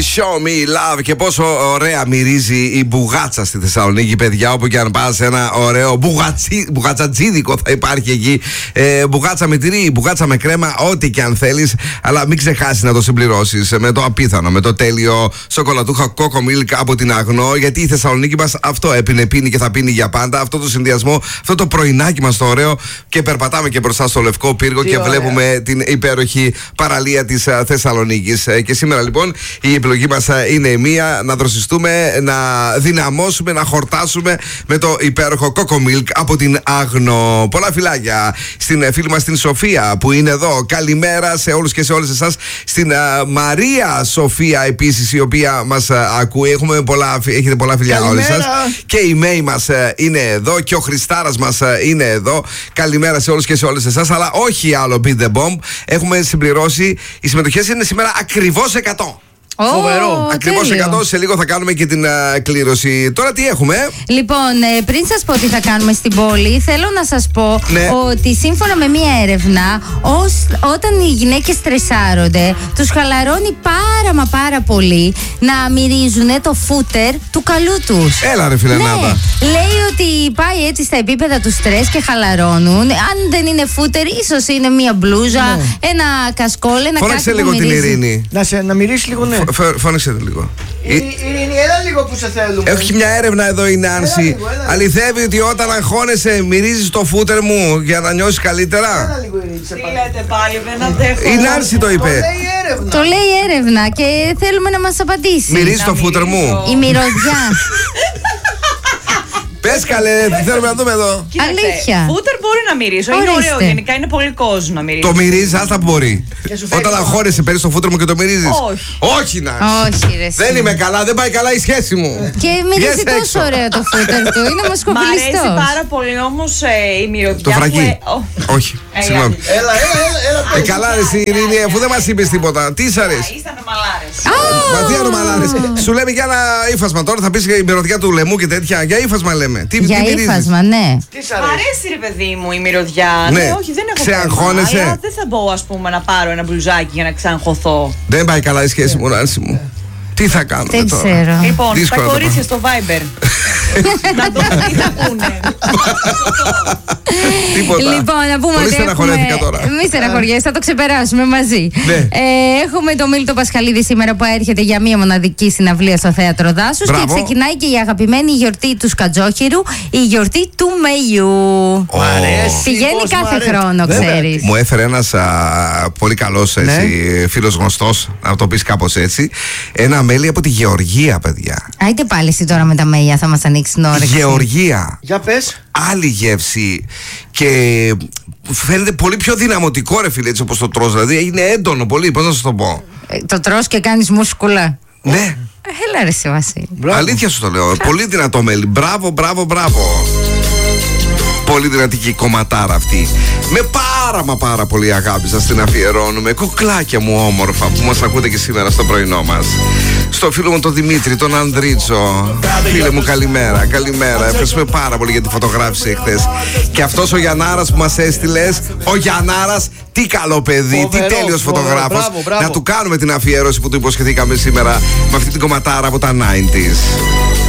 Show me love. Και πόσο ωραία μυρίζει η μπουγάτσα στη Θεσσαλονίκη, παιδιά. Όπου και αν πας, ένα ωραίο μπουγατσατζίδικο θα υπάρχει εκεί. Μπουγάτσα με τυρί, μπουγάτσα με κρέμα, ό,τι και αν θέλεις. Αλλά μην ξεχάσεις να το συμπληρώσεις με το απίθανο, με το τέλειο σοκολατούχα Coco Milk από την Αγνό. Γιατί η Θεσσαλονίκη μας αυτό έπινε, πίνει και θα πίνει για πάντα. Αυτό το συνδυασμό, αυτό το πρωινάκι μας το ωραίο. Και περπατάμε και μπροστά στο Λευκό Πύργο και βλέπουμε την υπέροχη παραλία της Θεσσαλονίκης. Και σήμερα λοιπόν η επιλογή μας είναι μία, να δροσιστούμε, να δυναμώσουμε, να χορτάσουμε με το υπέροχο Coco Milk από την Αγνό. Πολλά φιλάκια στην φίλη μας την Σοφία που είναι εδώ. Καλημέρα σε όλους και σε όλες εσάς. Στην Μαρία Σοφία επίσης, η οποία μας ακούει. Έχετε πολλά φιλιά όλες σας. Και η Μέη μας είναι εδώ και ο Χριστάρας μας είναι εδώ. Καλημέρα σε όλους και σε όλες εσάς. Αλλά όχι άλλο Beat the Bomb. Έχουμε συμπληρώσει. Οι συμμετοχές είναι σήμερα ακριβώς 100. Φοβερό. Ακριβώς 100. Σε λίγο θα κάνουμε και την κλήρωση. Τώρα τι έχουμε? Λοιπόν, πριν σας πω τι θα κάνουμε στην πόλη, θέλω να σας πω ότι σύμφωνα με μία έρευνα, όταν οι γυναίκες στρεσάρονται, τους χαλαρώνει πάρα πολύ να μυρίζουν το φούτερ του καλού τους. Έλα ρε φιλενάδα. Λέει ότι πάει έτσι στα επίπεδα του στρες και χαλαρώνουν. Αν δεν είναι φούτερ, ίσως είναι μία μπλούζα, ένα κασκόλ, ένα κάτι. Φώναξε λίγο την Ειρήνη. Να μυρίσει λίγο, ναι. Φώναξε το λίγο. Ειρήνη, έλα λίγο που σε θέλουμε. Έχει μια έρευνα εδώ η Νάνση. Αληθεύει ότι όταν αγχώνεσαι μυρίζεις το φούτερ μου για να νιώσεις καλύτερα? Έλα λίγο, Ειρήνη. Τι λέτε πάλι, δεν αντέχω. Η Νάνση το είπε. Το λέει η έρευνα και θέλουμε να μας απαντήσει. Μυρίζεις το φούτερ μου? Η μυρωδιά. Πες καλέ, τι θέλουμε να δούμε εδώ. Αλήθεια. Φούτερ μπορεί να μυρίσω. Είναι ωραίο γενικά, είναι πολύ κόσμο να μυρίσει. Το μυρίζεις, άστα που μπορεί. Όταν αγχώνεσαι, παίρνεις το φούτερ μου και το μυρίζεις? Όχι, Νάνση. Όχι, ρε. Δεν είμαι καλά, δεν πάει καλά η σχέση μου. Και μυρίζει τόσο ωραίο το φούτερ του. Είναι Μ' μασκοπηλιστός. αρέσει πάρα πολύ όμως η μυρωδιά. Το φραγί. Όχι, συγγνώμη. Έλα. Καλά ρε εσύ Ειρήνη, αφού δεν μας είπες τίποτα. Τι σ' αρέσει? Είστε ανομαλάρες. Μα τι ανομαλάρες? Σου λέμε για ένα ύφασμα τώρα, θα πεις η μυρωδιά του λαιμού και τέτοια. Για ύφασμα λέμε. Για ύφασμα, ναι. Μ' αρέσει ρε παιδί μου η μυρωδιά. Ναι. Όχι, δεν έχω Ξεαγχώνεσαι? Αλλά δεν θα μπω ας πούμε να πάρω ένα μπλουζάκι για να ξαγχωθώ. Δεν πάει καλά η σχέση μου, Νάνση μου. Τι θα κάνουμε Δεν τώρα? ξέρω. Λοιπόν, Δύσκολο τα το κορίτσια στο Viber. Να δούμε τι θα πούνε. Τίποτα. Λοιπόν, να πούμε Πολύ ότι στεναχωρέθηκα τώρα. Μη στεναχωριέσαι, θα το ξεπεράσουμε μαζί. Ναι. Έχουμε τον Μίλτο Πασχαλίδη σήμερα που έρχεται για μία μοναδική συναυλία στο Θέατρο Δάσους. Και ξεκινάει και η αγαπημένη γιορτή του Σκατζόχυρου, η γιορτή του Μεϊού. Πηγαίνει κάθε χρόνο, ξέρεις. Μου έφερε ένας πολύ καλός φίλος γνωστός, να το πεις κάπως έτσι, ένα μέλι από τη Γεωργία, παιδιά. Άιτε πάλι εσύ τώρα με τα Μέια, θα μας ανοίξει την όρεξη. Γεωργία. Για πες. Άλλη γεύση. Και φαίνεται πολύ πιο δυναμωτικό, ρε φίλε, έτσι όπως το τρως. Δηλαδή είναι έντονο πολύ, πώς να σου το πω. Το τρως και κάνεις μούσκουλα. Ναι. Έλα ρε εσύ Βασίλη. Αλήθεια σου το λέω. Πολύ δυνατό μέλι. Μπράβο. Πολύ δυνατή και η κομματάρα αυτή. Με πάρα πολύ αγάπη σας την αφιερώνουμε. Κοκλάκια μου όμορφα που μας ακούτε και σήμερα στο πρωινό μας. Στο φίλο μου τον Δημήτρη, τον Ανδρίτσο. Φίλε μου, καλημέρα. Ευχαριστούμε πάρα πολύ για τη φωτογράφηση εχθές. Και αυτός ο Γιαννάρας που μας έστειλες, ο Γιαννάρας, τι καλό παιδί, τι τέλειος φωτογράφος. Μπράβο. Να του κάνουμε την αφιέρωση που του υποσχεθήκαμε σήμερα με αυτή την κομματάρα από τα 90's.